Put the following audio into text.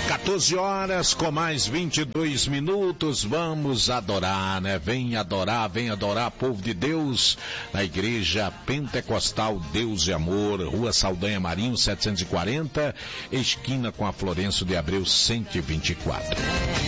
14 horas com mais 22 minutos, vamos adorar, né? Vem adorar, povo de Deus, na Igreja Pentecostal Deus e Amor, Rua Saldanha Marinho, 740, esquina com a Florencio de Abreu, 124.